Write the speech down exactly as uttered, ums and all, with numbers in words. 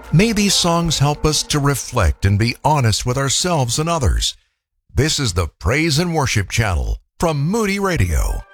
May these songs help us to reflect and be honest with ourselves and others. This is the Praise and Worship Channel from Moody Radio.